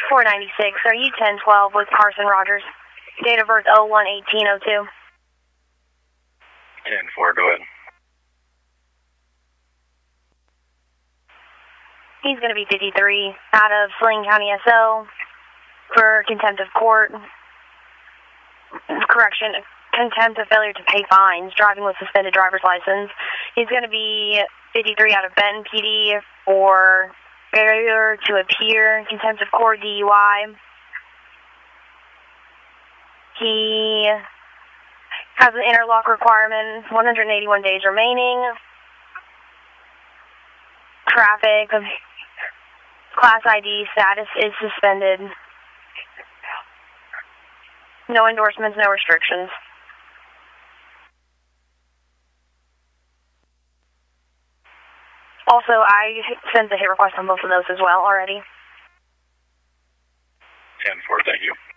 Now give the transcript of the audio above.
496, are you 1012 with Carson Rogers? Date of birth 01/18/02. 10-4, go ahead. He's going to be 53 out of Saline County SO for contempt of court. Correction, contempt of failure to pay fines, driving with suspended driver's license. He's going to be 53 out of Benton PD for failure to appear, contempt of court, DUI. He has an interlock requirement, 181 days remaining. Traffic, class ID status is suspended. No endorsements, no restrictions. Also, I sent the hit request on both of those as well already. 10-4, thank you.